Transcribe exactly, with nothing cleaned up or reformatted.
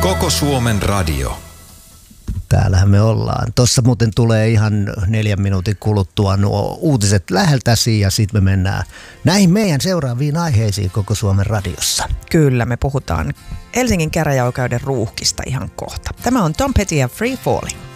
Koko Suomen radio. Täällähän me ollaan. Tuossa muuten tulee ihan neljän minuutin kuluttua nuo uutiset läheltäsi ja sitten me mennään näihin meidän seuraaviin aiheisiin Koko Suomen radiossa. Kyllä, me puhutaan Helsingin käräjäoikeuden ruuhkista ihan kohta. Tämä on Tom Petty ja Free Falling.